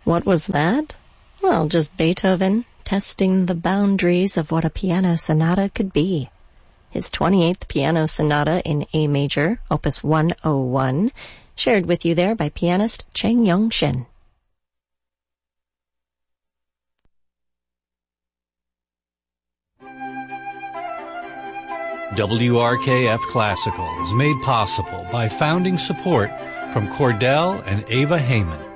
What was that? Well, just Beethoven testing the boundaries of what a piano sonata could be. His 28th piano sonata in A major, opus 101, shared with you there by pianist Cheng Yong-shin. WRKF Classical is made possible by founding support from Cordell and Ava Heyman.